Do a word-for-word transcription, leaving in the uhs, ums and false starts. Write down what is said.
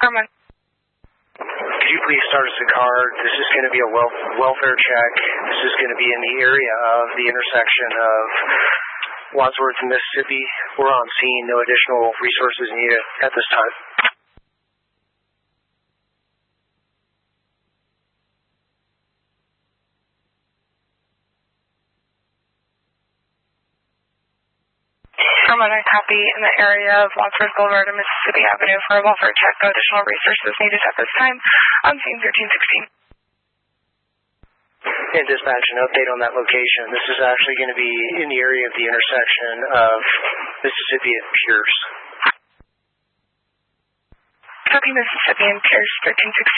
Carmen. Could you please start us a car? This is going to be a wel welfare check. This is going to be in the area of the intersection of Wadsworth and Mississippi. We're on scene. No additional resources needed at this time. Carmen, I copy in the area of Wadsworth Boulevard and Mississippi Avenue for a welfare check. No additional resources needed at this time. On scene thirteen sixteen. And dispatch, an update on that location. This is actually going to be in the area of the intersection of Mississippi and Pierce. Copy Mississippi and Pierce thirteen sixteen.